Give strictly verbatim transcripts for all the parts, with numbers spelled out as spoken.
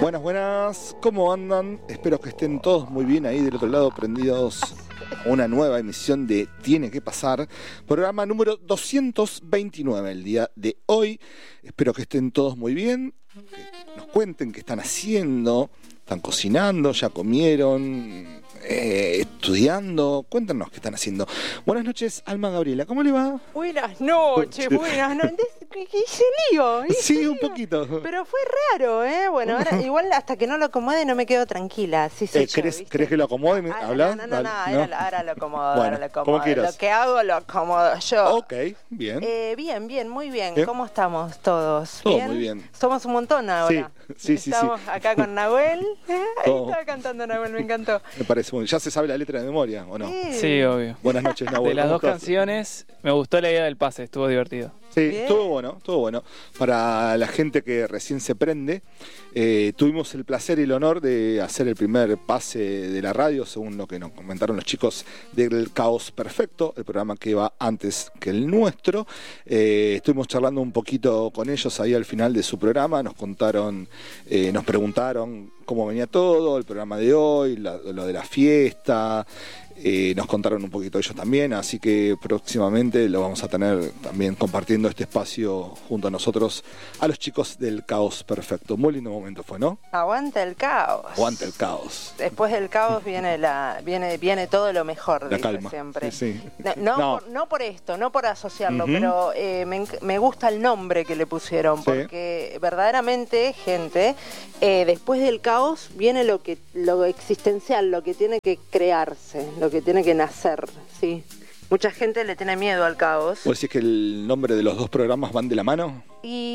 Buenas, buenas, ¿cómo andan? Espero que estén todos muy bien ahí del otro lado, prendidos a una nueva emisión de Tiene que Pasar, programa número doscientos veintinueve el día de hoy. Espero que estén todos muy bien, que nos cuenten qué están haciendo, están cocinando, ya comieron, eh, estudiando, cuéntanos qué están haciendo. Buenas noches, Alma Gabriela, ¿cómo le va? Buenas noches, buenas noches. Hice lío, hice Sí, lío. un poquito. Pero fue raro, ¿eh? Bueno, ahora igual hasta que no lo acomode no me quedo tranquila. Sí, eh, ¿crees, ¿Crees que lo acomode? Ah, ¿Habla? no, no, no, no, ahora, ahora lo acomodo, Bueno, ahora lo acomodo. como quieras. Lo que hago lo acomodo yo. Ok, bien. Eh, bien, bien, muy bien. Bien. ¿Cómo estamos todos? Todo ¿Bien? muy bien. Somos un montón ahora. Sí, sí, sí. Estamos sí. acá con Nahuel. Ahí Todo. estaba cantando Nahuel, me encantó. Me parece muy bien. ¿Ya se sabe la letra de memoria o no? Sí. Sí, obvio. Buenas noches, Nahuel. De las ¿cómo dos estás? canciones, me gustó la idea del pase, estuvo divertido. Sí, Bien. estuvo bueno, estuvo bueno. Para la gente que recién se prende, eh, tuvimos el placer y el honor de hacer el primer pase de la radio, según lo que nos comentaron los chicos del Caos Perfecto, el programa que va antes que el nuestro. Eh, estuvimos charlando un poquito con ellos ahí al final de su programa, nos contaron, eh, nos preguntaron cómo venía todo, el programa de hoy, la- lo de la fiesta. Eh, nos contaron un poquito ellos también, así que próximamente lo vamos a tener también compartiendo este espacio junto a nosotros, a los chicos del Caos Perfecto. Muy lindo momento fue, ¿no? Aguanta el caos. Aguante el caos. Después del caos viene la viene viene todo lo mejor, La dice calma. siempre. Sí, sí. No, no, No. Por, no por esto, no por asociarlo, Ujú. pero eh, me, enc- me gusta el nombre que le pusieron, Sí. porque verdaderamente, gente, eh, después del caos viene lo que lo existencial, lo que tiene que crearse, lo que tiene que nacer, sí. Mucha gente le tiene miedo al caos. ¿Vos decís que el nombre de los dos programas van de la mano?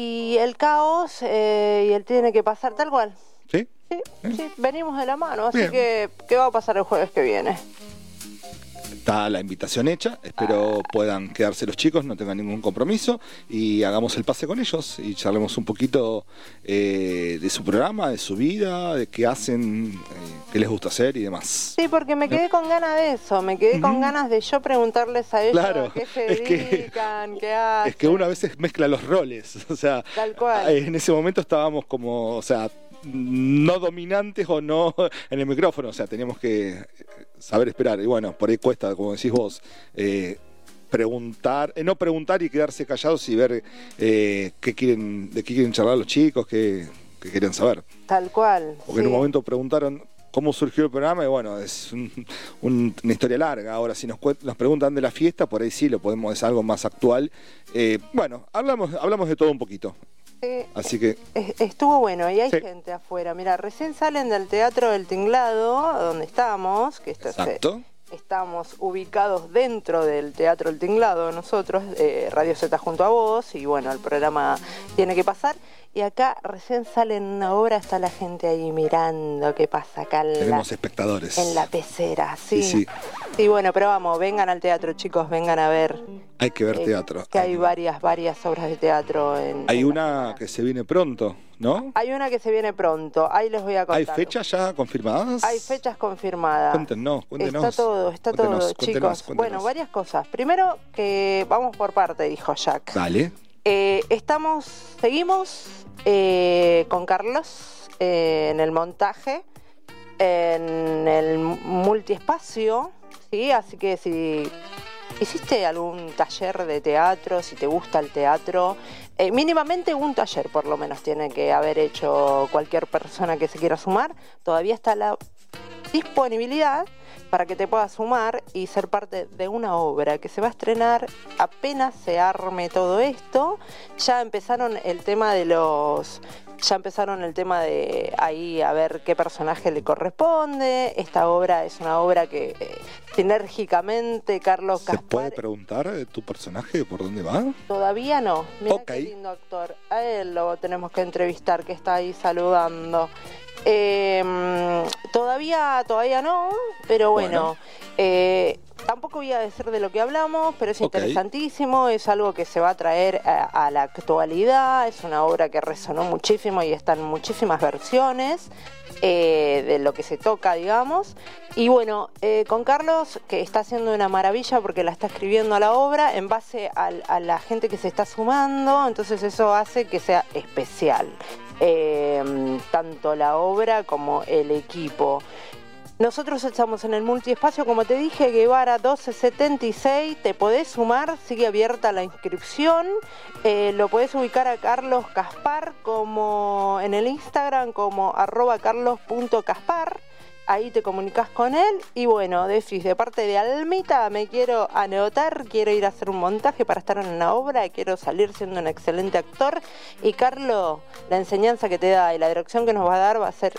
Y el caos eh, y él tiene que pasar tal cual. ¿Sí? Sí, sí, venimos de la mano, así Bien. que ¿qué va a pasar el jueves que viene? Está la invitación hecha, espero puedan quedarse los chicos, no tengan ningún compromiso y hagamos el pase con ellos y charlemos un poquito eh, de su programa, de su vida, de qué hacen, eh, qué les gusta hacer y demás. Sí, porque me quedé con ganas de eso, me quedé con Ujú. ganas de yo preguntarles a ellos Claro, a qué se es que- dedican, qué hacen. Es que uno a veces mezcla los roles, o sea, Tal cual. en ese momento estábamos como, o sea, no dominantes o no en el micrófono, o sea, teníamos que saber esperar. Y bueno, por ahí cuesta, como decís vos, eh, preguntar, eh, no preguntar y quedarse callados y ver eh, qué quieren, de qué quieren charlar los chicos, qué, qué quieren saber. Tal cual. Porque sí. en un momento preguntaron cómo surgió el programa y bueno, es un- un- una historia larga. Ahora, si nos, cue- nos preguntan de la fiesta, por ahí sí lo podemos, es algo más actual. Eh, bueno, hablamos, hablamos de todo un poquito. Sí, Así que, es- estuvo bueno y hay Sí. gente afuera. Mira, recién salen del Teatro del Tinglado, donde estamos, que esto es, exacto. estamos ubicados dentro del Teatro El Tinglado nosotros, eh, Radio Z junto a vos, y bueno, el programa tiene que pasar. Y acá recién salen una obra, está la gente ahí mirando qué pasa acá en la, Tenemos espectadores. en la pecera, sí. Sí, sí. Sí, bueno, pero vamos, vengan al teatro, chicos, vengan a ver. Hay que ver eh, teatro. Que hay varias, varias obras de teatro en... Hay en la una zona. que se viene pronto, ¿no? Hay una que se viene pronto, ahí les voy a contar. ¿Hay fechas ya confirmadas? Hay fechas confirmadas. Cuéntenos, cuéntenos. Está todo, está Cuéntenos, todo, cuéntenos, chicos. cuéntenos. Bueno, varias cosas. Primero, que vamos por parte, dijo Jack. Dale. Eh, estamos, seguimos eh, con Carlos eh, en el montaje, en el multiespacio, ¿sí? Así que si hiciste algún taller de teatro, si te gusta el teatro, eh, mínimamente un taller por lo menos tiene que haber hecho cualquier persona que se quiera sumar. Todavía está la disponibilidad para que te puedas sumar y ser parte de una obra que se va a estrenar apenas se arme todo esto. Ya empezaron el tema de los... Ya empezaron el tema de ahí a ver qué personaje le corresponde. Esta obra es una obra que eh, sinérgicamente Carlos ¿Se Gaspar... puede preguntar eh, tu personaje por dónde va? Todavía no. Mira Ok. qué lindo actor. A él lo tenemos que entrevistar, que está ahí saludando. Eh, todavía, todavía no, pero bueno, Bueno. eh, tampoco voy a decir de lo que hablamos, pero es Ok. interesantísimo, es algo que se va a traer a, a la actualidad, es una obra que resonó muchísimo y están muchísimas versiones eh, de lo que se toca, digamos. Y bueno, eh, con Carlos, que está haciendo una maravilla porque la está escribiendo a la obra en base a, a la gente que se está sumando, entonces eso hace que sea especial. Eh, en tanto la obra como el equipo. Nosotros estamos en el multiespacio, como te dije, Guevara doce setenta y seis, te podés sumar, sigue abierta la inscripción, eh, lo podés ubicar a Carlos Caspar como en el Instagram como arroba carlos punto caspar, ahí te comunicas con él y bueno, decís, de parte de Almita me quiero anotar, quiero ir a hacer un montaje para estar en una obra, quiero salir siendo un excelente actor y Carlos, la enseñanza que te da y la dirección que nos va a dar va a ser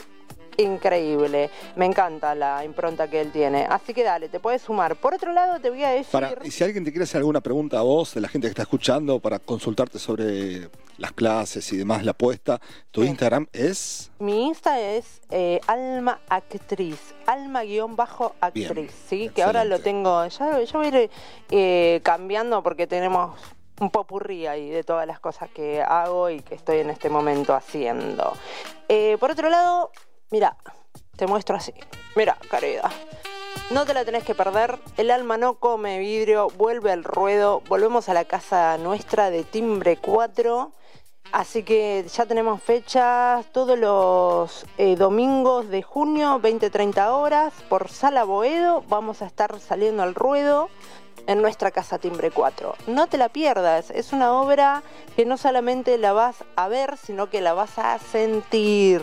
increíble, me encanta la impronta que él tiene, así que dale, te puedes sumar. Por otro lado te voy a decir... Para, y si alguien te quiere hacer alguna pregunta a vos, de la gente que está escuchando, para consultarte sobre las clases y demás, la apuesta, tu sí. Instagram es... Mi Insta es eh, Alma Actriz, Alma guión bajo actriz, Bien. ¿sí? Excelente. Que ahora lo tengo, ya, ya voy a ir eh, cambiando porque tenemos un popurrí ahí de todas las cosas que hago y que estoy en este momento haciendo. Eh, por otro lado... Mira, te muestro así. Mira, querida. No te la tenés que perder. El alma no come vidrio. Vuelve al ruedo. Volvemos a la casa nuestra de Timbre cuatro. Así que ya tenemos fechas todos los eh, domingos de junio, veinte treinta horas. Por Sala Boedo vamos a estar saliendo al ruedo en nuestra casa Timbre cuatro. No te la pierdas. Es una obra que no solamente la vas a ver, sino que la vas a sentir.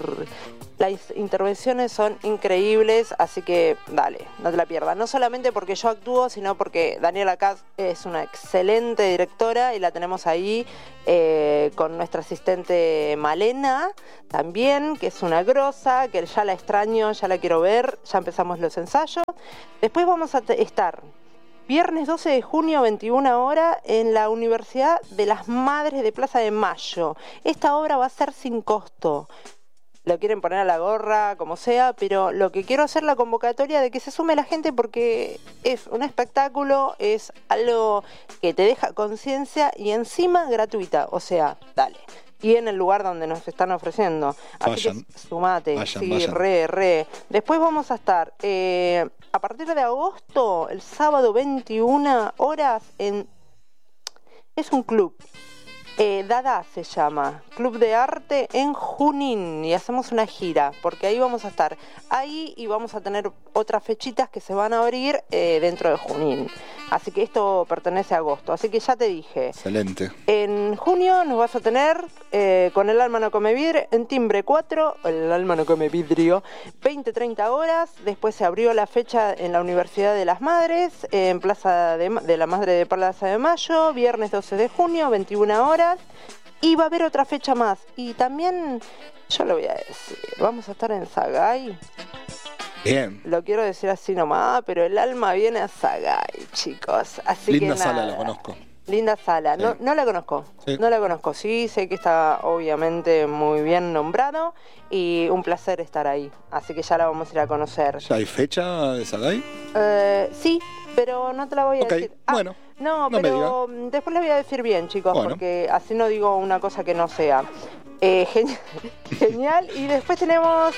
Las intervenciones son increíbles, así que dale, no te la pierdas. No solamente porque yo actúo, sino porque Daniela Katz es una excelente directora y la tenemos ahí eh, con nuestra asistente Malena también, que es una grosa, que ya la extraño, ya la quiero ver, ya empezamos los ensayos. Después vamos a estar viernes doce de junio, veintiuna horas, en la Universidad de las Madres de Plaza de Mayo. Esta obra va a ser sin costo. Lo quieren poner a la gorra, como sea, pero lo que quiero hacer la convocatoria de que se sume la gente porque es un espectáculo, es algo que te deja conciencia y encima gratuita, o sea, dale. Y en el lugar donde nos están ofreciendo. Así vayan, que sumate, vayan, sí, vayan. re, re. Después vamos a estar eh, a partir de agosto, el sábado veintiuna horas, en es un club. Eh, Dada se llama, Club de Arte en Junín, y hacemos una gira, porque ahí vamos a estar ahí y vamos a tener otras fechitas que se van a abrir eh, dentro de Junín. Así que esto pertenece a agosto, así que ya te dije. Excelente. En junio nos vas a tener eh, con El Alma no come vidrio, en Timbre cuatro, El Alma no come vidrio, veinte treinta horas. Después se abrió la fecha en la Universidad de las Madres, eh, en Plaza de, de la Madre de Plaza de Mayo, viernes doce de junio, veintiuna horas. Y va a haber otra fecha más. Y también, yo lo voy a decir, vamos a estar en Sagay. Bien. Lo quiero decir así nomás, pero el alma viene a Sagay, chicos. Así Linda que sala, nada. la conozco. Linda sala. Sí. No, no la conozco. Sí. No la conozco. Sí, sé que está obviamente muy bien nombrado y un placer estar ahí. Así que ya la vamos a ir a conocer. ¿Ya hay fecha de Sagay? Eh, sí, pero no te la voy a Ok, decir. Ah, bueno. No, no pero después la voy a decir bien, chicos, Bueno. porque así no digo una cosa que no sea. Eh, geni- genial. Y después tenemos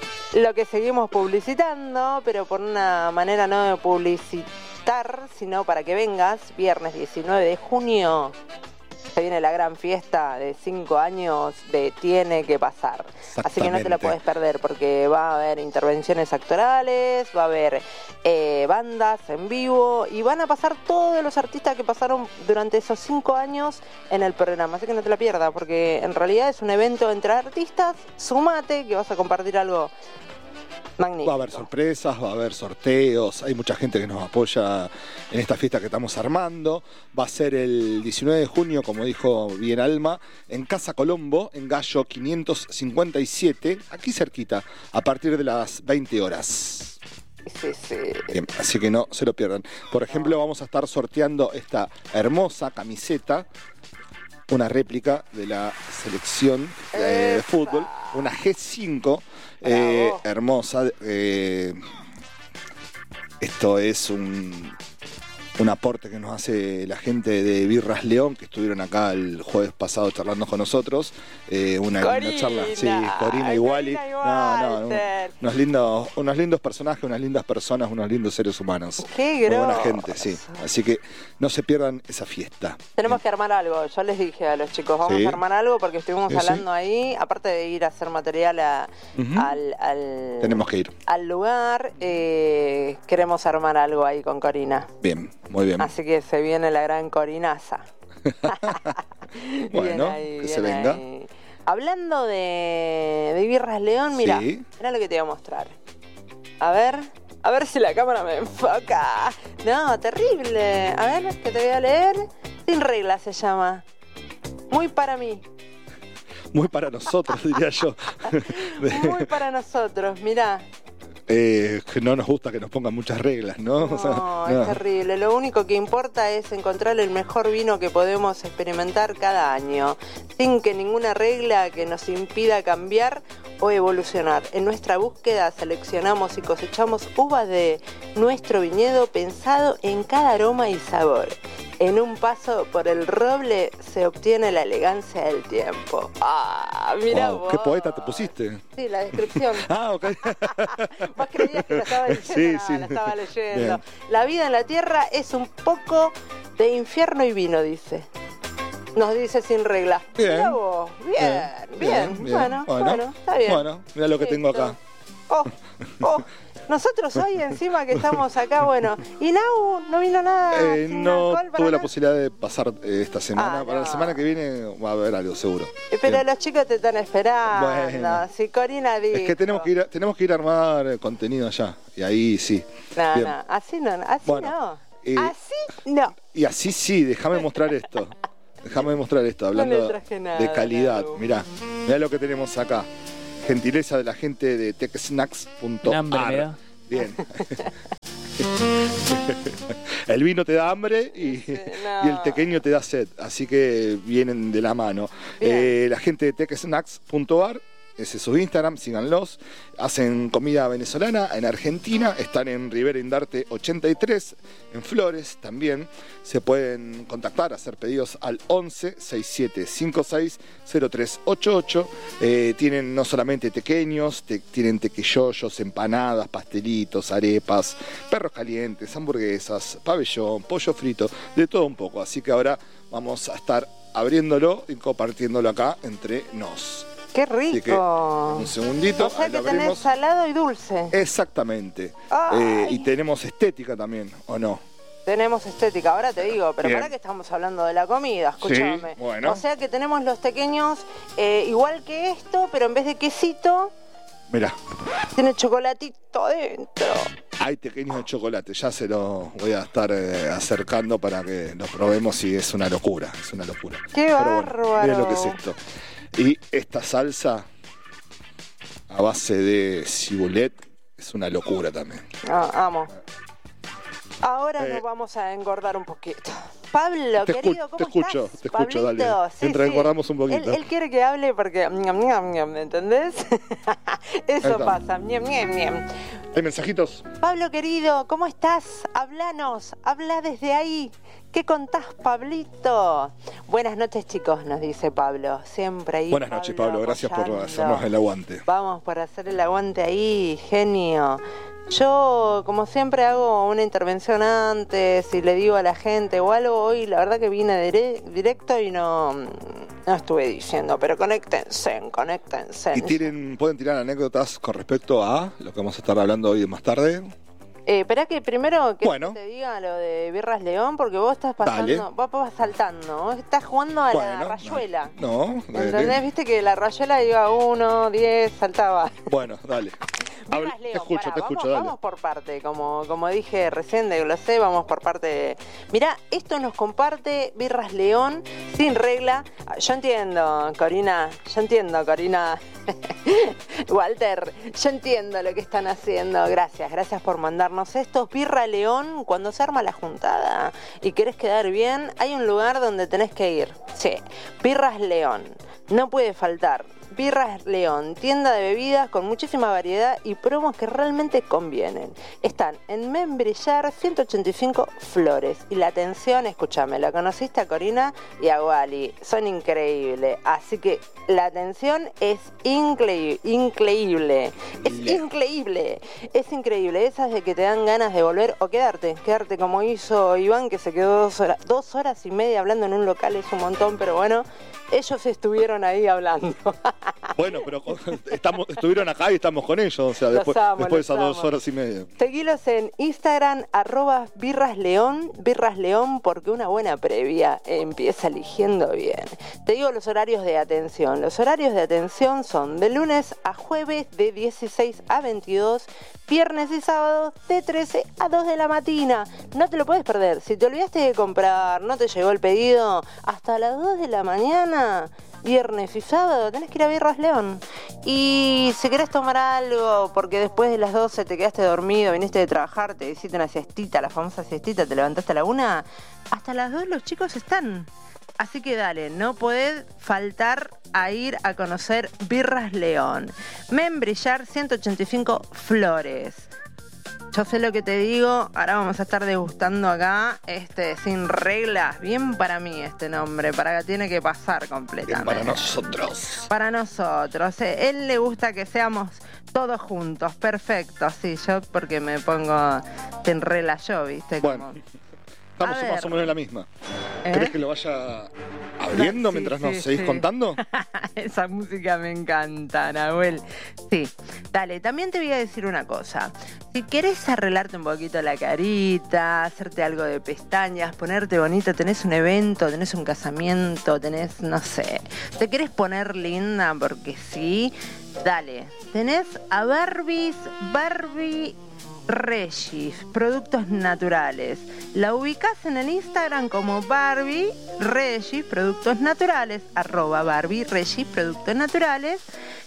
lo que seguimos publicitando, pero por una manera no de publicitar, sino para que vengas. Viernes diecinueve de junio se viene la gran fiesta de cinco años de Tiene que Pasar. Así que no te la puedes perder porque va a haber intervenciones actorales, va a haber eh, bandas en vivo y van a pasar todos los artistas que pasaron durante esos cinco años en el programa. Así que no te la pierdas porque en realidad es un evento entre artistas. Sumate que vas a compartir algo magnífico. Va a haber sorpresas, va a haber sorteos, hay mucha gente que nos apoya en esta fiesta que estamos armando. Va a ser el diecinueve de junio, como dijo bien Alma, en Casa Colombo, en Gallo quinientos cincuenta y siete, aquí cerquita, a partir de las veinte horas. Sí, sí. Bien, así que no se lo pierdan. Por ejemplo, vamos a estar sorteando esta hermosa camiseta, una réplica de la selección eh, de fútbol, una G cinco, eh, hermosa. Eh, esto es un un aporte que nos hace la gente de Birras León, que estuvieron acá el jueves pasado charlando con nosotros. Eh, una Corina, linda charla. Sí, Corina y Wally. No, no, unos lindos, unos lindos personajes, unas lindas personas, unos lindos seres humanos. Qué Muy grosso. buena gente, sí. Así que no se pierdan esa fiesta. Tenemos que armar algo. Yo les dije a los chicos, vamos Sí. a armar algo porque estuvimos Sí, sí. hablando ahí, aparte de ir a hacer material a, Ujú. al, al, Tenemos que ir. al lugar, eh, queremos armar algo ahí con Corina. Bien, muy bien. Así que se viene la gran Corinaza. Bueno, Bien ahí, que bien se venga. ahí. Hablando de, de Birras León, mira, Sí. mira lo que te voy a mostrar. A ver, a ver si la cámara me enfoca. No, terrible. A ver, que te voy a leer. Sin reglas se llama. Muy para mí. Muy para nosotros, diría yo. Muy para nosotros, mirá. Eh, que no nos gusta que nos pongan muchas reglas, ¿no? No, O sea, es no. terrible. Lo único que importa es encontrar el mejor vino que podemos experimentar cada año, sin que ninguna regla que nos impida cambiar o evolucionar. En nuestra búsqueda seleccionamos y cosechamos uvas de nuestro viñedo pensado en cada aroma y sabor. En un paso por el roble se obtiene la elegancia del tiempo. ¡Ah, mira Wow, vos! ¿qué poeta te pusiste? Sí, la descripción. Ah, ok. Vos creías que lo estaba diciendo, Sí, no, sí. la estaba leyendo. Bien. La vida en la tierra es un poco de infierno y vino, dice. Nos dice sin reglas. Bien. Mirá vos, bien, bien, Bueno, bueno, está bien. Bueno, mira lo que tengo Listo. acá. Oh, oh. Nosotros hoy encima que estamos acá, bueno. ¿Y Nau no vino nada? Eh, sin no alcohol para tuve la nada? posibilidad de pasar eh, esta semana. Ah, Para no. la semana que viene va a haber algo, seguro. Eh, Pero Bien. los chicos te están esperando. Bueno. Si Corina dijo. Es que tenemos que ir a, tenemos que ir a armar eh, contenido allá. Y ahí sí. No, Bien. no, así no, así Bueno, no. eh, así no. Y así sí, déjame mostrar esto. Déjame mostrar esto, No hablando le traje nada, de calidad. Naru. Mirá, mirá lo que tenemos acá. Gentileza de la gente de techsnacks punto Un hambre me ar. da. Bien. El vino te da hambre y, no. y el tequeño te da sed, así que vienen de la mano. Bien. Eh, la gente de techsnacks punto ar, ese es su Instagram, síganlos. Hacen comida venezolana en Argentina, están en Rivera Indarte ochenta y tres, en Flores también. Se pueden contactar, hacer pedidos al once sesenta y siete cincuenta y seis cero tres ochenta y ocho. Eh, tienen no solamente tequeños, te, tienen tequilloyos, empanadas, pastelitos, arepas, perros calientes, hamburguesas, pabellón, pollo frito, de todo un poco. Así que ahora vamos a estar abriéndolo y compartiéndolo acá entre nos. ¡Qué Así que, rico! un segundito, O sea ahí que lo tenés abrimos. salado y dulce. Exactamente. Ay. Eh, y tenemos estética también, ¿o no? Tenemos estética, ahora te digo, pero Bien. para que estamos hablando de la comida, escúchame. Sí, bueno. O sea que tenemos los pequeños eh, igual que esto, pero en vez de quesito, Mirá, tiene chocolatito dentro. hay tequeños de chocolate, ya se lo voy a estar eh, acercando para que lo probemos y es una locura, es una locura. ¡Qué Pero bárbaro! bueno, miren lo que es esto. Y esta salsa a base de cibulet es una locura también. Ah, amo. Ahora Eh, nos vamos a engordar un poquito. Pablo, Te querido, escu- ¿cómo te escucho, estás? te escucho, Pablito, dale. sí, Mientras sí. engordamos un poquito. Él, él quiere que hable porque... ñam, ñam, ñam, ¿me entendés? Ahí Eso está. pasa. ñam, ñam, ñam. ¿Hay mensajitos? Pablo, querido, ¿cómo estás? Hablanos, habla desde ahí. ¿Qué contás, Pablito? Buenas noches, chicos, nos dice Pablo. Siempre ahí. Buenas noches, Pablo, gracias por apoyando. hacernos el aguante. Vamos por hacer el aguante ahí, genio. Yo, como siempre, hago una intervención antes y le digo a la gente o algo. Hoy, la verdad que vine dire- directo y no, no estuve diciendo, pero conéctense, conéctense. ¿Y tienen, pueden tirar anécdotas con respecto a lo que vamos a estar hablando hoy más tarde? Eh, esperá que primero que Bueno. te diga lo de Birras León, porque vos estás pasando, Dale. vos vas saltando, vos estás jugando a la Bueno, rayuela. No, dale. ¿Entendés? Viste que la rayuela iba uno, diez, saltaba. Bueno, dale. Habla- Birras León, te escucho, pará, te escucho, vamos, dale. vamos por parte, como, como dije recién de Glosé, vamos por parte de... Mirá, esto nos comparte Birras León, sin regla. Yo entiendo, Corina, yo entiendo, Corina. Walter, yo entiendo lo que están haciendo. Gracias, gracias por mandarnos estos. Birra León, cuando se arma la juntada y querés quedar bien, hay un lugar donde tenés que ir. Sí, Birras León. No puede faltar. Birras León, tienda de bebidas con muchísima variedad y promos que realmente convienen. Están en Membrillar ciento ochenta y cinco Flores. Y la atención, escúchame, la conociste a Corina y a Wally, son increíbles. Así que la atención es increíble, increíble, es increíble, es increíble. Esas de que te dan ganas de volver o quedarte, quedarte como hizo Iván, que se quedó dos horas, dos horas y media hablando en un local, es un montón, pero bueno, ellos estuvieron ahí hablando. Bueno, pero estamos, estuvieron acá y estamos con ellos, o sea, después, amo, después de esas amo. dos horas y media. Seguilos en Instagram, arroba birrasleón, birrasleón, porque una buena previa empieza eligiendo bien. Te digo los horarios de atención. Los horarios de atención son de lunes a jueves de dieciséis a veintidós, viernes y sábados de trece a dos de la mañana. No te lo puedes perder. Si te olvidaste de comprar, no te llegó el pedido, hasta las dos de la mañana, viernes y sábado, tenés que ir a Birras León. Y si querés tomar algo, porque después de las doce te quedaste dormido, viniste de trabajar, te hiciste una siestita, la famosa siestita, te levantaste a la una, hasta las dos los chicos están. Así que dale, no podés faltar a ir a conocer Birras León. Membrillar ciento ochenta y cinco Flores. Yo sé lo que te digo, ahora vamos a estar degustando acá, este, sin reglas, bien para mí este nombre, para que tiene que pasar completamente. Bien para nosotros. Para nosotros, eh. Él le gusta que seamos todos juntos, perfecto, sí, yo porque me pongo sin reglas yo, ¿viste? Bueno, Como... estamos A más ver. o menos en la misma. ¿Eh? ¿Querés que lo vaya abriendo Sí, mientras sí, nos seguís sí. contando? Esa música me encanta, Nahuel. Sí, dale, también te voy a decir una cosa. Si querés arreglarte un poquito la carita, hacerte algo de pestañas, ponerte bonita, tenés un evento, tenés un casamiento, tenés, no sé, te querés poner linda porque sí, dale. Tenés a Barbies, Barbie Regis, productos naturales. La ubicás en el Instagram como Barbie Regis, productos naturales, arroba Barbie Regis, productos naturales.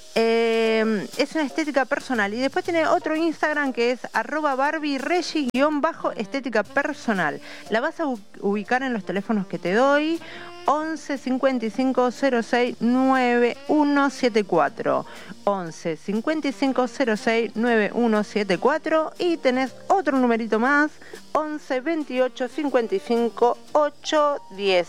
Eh, es una estética personal. Y después tiene otro Instagram que es arroba Barbie Regis guión bajo estética personal. La vas a ubicar en los teléfonos que te doy. once cincuenta y cinco cero seis nueve uno siete cuatro, once cincuenta y cinco cero seis nueve uno siete cuatro, y tenés otro numerito más, once veintiocho cincuenta y cinco ocho diez,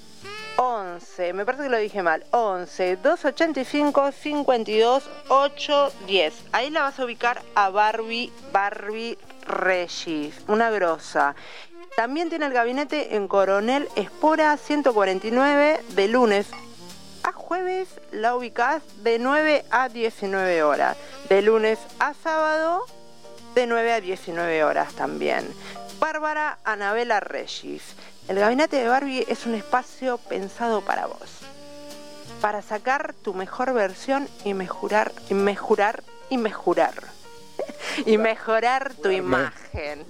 once, me parece que lo dije mal, once doscientos ochenta y cinco cincuenta y dos ocho diez. Ahí la vas a ubicar a Barbie, Barbie Regis, una grosa. También tiene el gabinete en Coronel Espora ciento cuarenta y nueve, de lunes a jueves la ubicás de nueve a diecinueve horas, de lunes a sábado de nueve a diecinueve horas también. Bárbara Anabela Regis. El gabinete de Barbie es un espacio pensado para vos, para sacar tu mejor versión y mejorar, y mejorar, y mejorar, y mejorar tu imagen.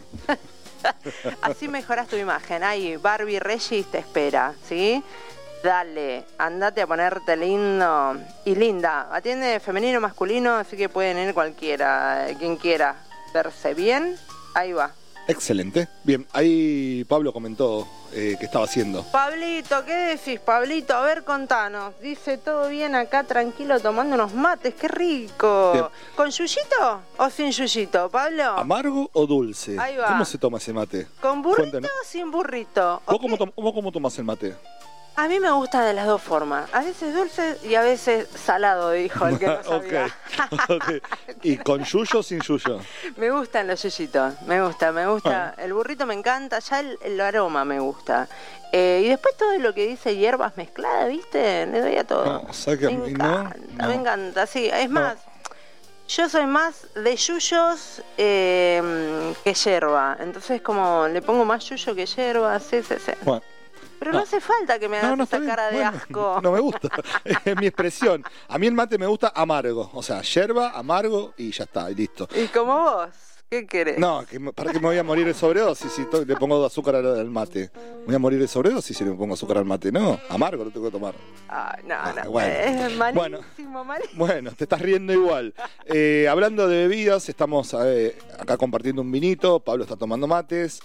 Así mejoras tu imagen. Ahí, Barbie Regis te espera, ¿sí? Dale, andate a ponerte lindo y linda. Atiende femenino, masculino, así que pueden ir cualquiera, quien quiera verse bien. Ahí va. Excelente. Bien, ahí Pablo comentó eh, qué estaba haciendo. Pablito, ¿qué decís, Pablito? A ver, contanos. Dice, todo bien acá, tranquilo, tomando unos mates, qué rico. Bien. ¿Con yuyito o sin yuyito, Pablo? ¿Amargo o dulce? Ahí va. ¿Cómo se toma ese mate? ¿Con burrito Cuéntanos. o sin burrito? ¿Vos ¿Ok? cómo, tom- vos cómo tomás el mate? A mí me gusta de las dos formas. A veces dulce y a veces salado, dijo el que no sabía. Ok, ok. ¿Y con yuyo o sin yuyo? Me gustan los yuyitos, me gusta, me gusta. El burrito me encanta, ya el, el aroma me gusta. Eh, y después todo lo que dice hierbas mezcladas, ¿viste? Le doy a todo. No, ¿sabes que a me mí no? encanta, No. me encanta, sí. Es No. más, yo soy más de yuyos eh, que hierba. Entonces como le pongo más yuyo que hierba, sí, sí, sí. Bueno. Pero no, No. hace falta que me hagas No, no esa está bien. cara de Bueno, asco. no me gusta. Es mi expresión. A mí el mate me gusta amargo. O sea, yerba, amargo y ya está, y listo. Y como vos, ¿Qué querés? No, que, ¿para qué me voy a morir de sobredosis si to- le pongo azúcar al, al mate? ¿Me voy a morir de sobredosis si le pongo azúcar al mate? No, amargo lo tengo que tomar. Ay, no, Ah, no. bueno. Es malísimo, Bueno. malísimo. Bueno, te estás riendo igual. Eh, hablando de bebidas, estamos eh, acá compartiendo un vinito. Pablo está tomando mates.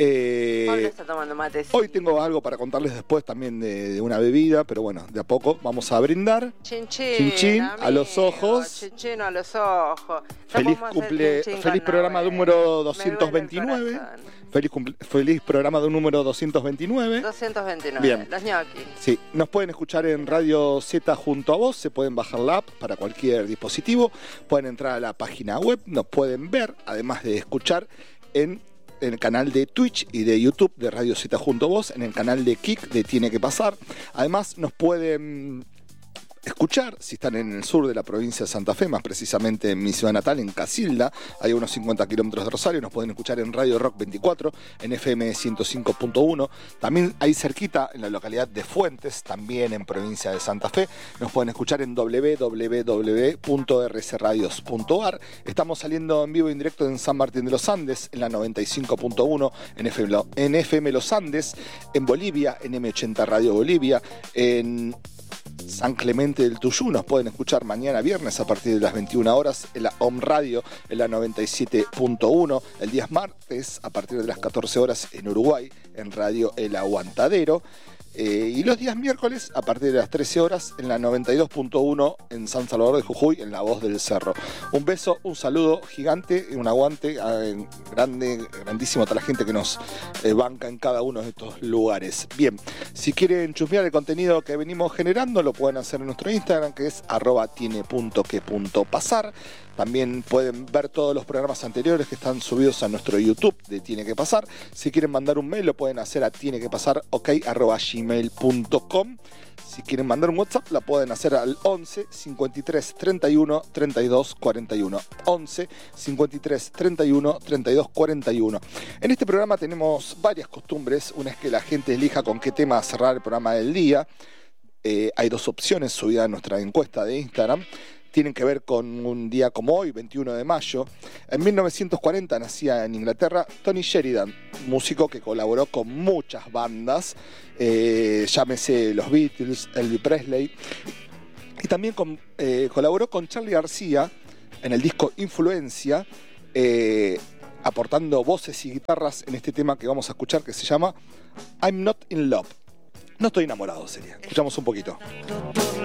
Eh, Pablo está tomando mate. sí. Hoy tengo algo para contarles después también de, de una bebida, pero bueno, de a poco vamos a brindar. Chin chin, Chin, chin, a amigo, los ojos. Chin chin a los ojos. No Feliz podemos hacer cumple, chin chin feliz con programa Noel. número Me duele doscientos el veintinueve. corazón. Feliz, cumple- feliz programa de número doscientos veintinueve. doscientos veintinueve. Bien. Los ñoquis. Sí, nos pueden escuchar en Radio Z junto a vos, se pueden bajar la app para cualquier dispositivo, pueden entrar a la página web, nos pueden ver, además de escuchar en, en el canal de Twitch y de YouTube de Radio Z junto a vos, en el canal de Kik de Tiene que Pasar. Además nos pueden escuchar, si están en el sur de la provincia de Santa Fe, más precisamente en mi ciudad natal, en Casilda, hay unos cincuenta kilómetros de Rosario, nos pueden escuchar en Radio Rock veinticuatro, en F M ciento cinco punto uno, también ahí cerquita, en la localidad de Fuentes, también en provincia de Santa Fe, nos pueden escuchar en doble u doble u doble u punto r c radios punto a r, estamos saliendo en vivo e indirecto en San Martín de los Andes, en la noventa y cinco punto uno, en F M, en F M Los Andes, en Bolivia, en M ochenta Radio Bolivia, en San Clemente del Tuyú, nos pueden escuchar mañana viernes a partir de las veintiuna horas en la Home Radio en la noventa y siete punto uno, el día martes a partir de las catorce horas en Uruguay en Radio El Aguantadero, eh, y los días miércoles a partir de las trece horas en la noventa y dos punto uno en San Salvador de Jujuy en La Voz del Cerro. Un beso, un saludo gigante, un aguante eh, grande, grandísimo a toda la gente que nos eh, banca en cada uno de estos lugares. Bien, si quieren chusmear el contenido que venimos generando, lo pueden hacer en nuestro Instagram, que es arroba tiene punto que punto pasar. También pueden ver todos los programas anteriores que están subidos a nuestro YouTube de Tiene que Pasar. Si quieren mandar un mail, lo pueden hacer a tiene que pasar ok arroba gmail punto com. Si quieren mandar un WhatsApp, la pueden hacer al once cincuenta y tres treinta y uno treinta y dos cuarenta y uno. once cincuenta y tres treinta y uno treinta y dos cuarenta y uno. En este programa tenemos varias costumbres. Una es que la gente elija con qué tema cerrar el programa del día. Eh, hay dos opciones subidas en nuestra encuesta de Instagram. Tienen que ver con un día como hoy, veintiuno de mayo. En mil novecientos cuarenta nacía en Inglaterra Tony Sheridan, músico que colaboró con muchas bandas, eh, llámese los Beatles, Elvis Presley, y también con, eh, colaboró con Charly García en el disco Influencia, eh, aportando voces y guitarras en este tema que vamos a escuchar, que se llama I'm Not in Love. No estoy enamorado, sería. Escuchamos un poquito. Por